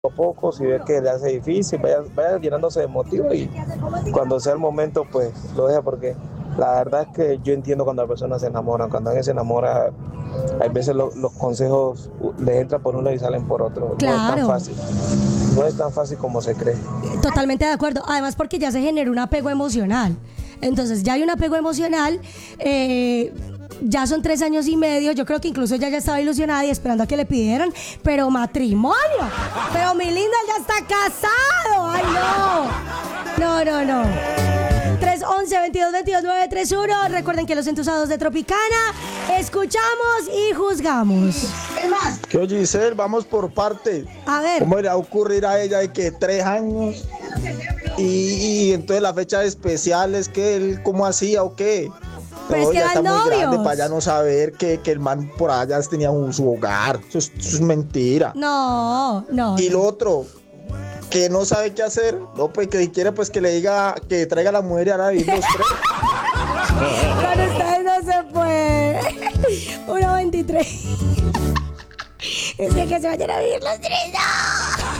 a poco, si ve que le hace difícil, vaya llenándose de motivo y cuando sea el momento, pues lo deja porque la verdad es que yo entiendo cuando la persona se enamora, cuando alguien se enamora, hay veces los consejos les entran por uno y salen por otro. No es tan Claro. fácil, no es tan fácil como se cree. Totalmente de acuerdo. Además, porque ya se generó un apego emocional. Entonces, ya hay un apego emocional. Ya son 3 años y medio. Yo creo que incluso ella ya estaba ilusionada y esperando a que le pidieran. Pero matrimonio. Pero mi linda ya está casado. Ay, no. No, no, no. 311-2222-931. Recuerden que los entusiasmados de Tropicana escuchamos y juzgamos. Que oye, Giselle, vamos por parte. A ver. ¿Cómo le va a ocurrir a ella de que 3 años? Y entonces las fechas especiales, que él cómo hacía o qué. Pero es que ya eran está muy grande novios. para ya no saber que el man por allá tenía su hogar. Eso es mentira. No, no. Y lo otro, que no sabe qué hacer, no, pues que si quiere, pues que le diga, que traiga a la mujer y ahora vivir los tres. Con ustedes no se puede. 1:23. Es que se vayan a vivir los tres. ¡No!